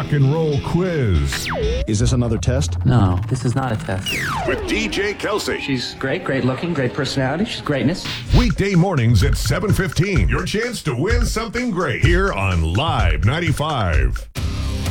rock and roll quiz. Is this another test? No, this is not a test. With DJ Kelsey. She's great looking, great personality. She's greatness. Weekday mornings at 7:15. Your chance to win something great here on Live 95.